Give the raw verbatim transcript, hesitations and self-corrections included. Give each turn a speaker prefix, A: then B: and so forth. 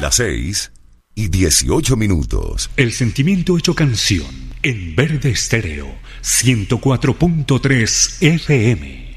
A: las seis y dieciocho minutos.
B: El sentimiento hecho canción en Verde Estéreo ciento cuatro punto tres F M.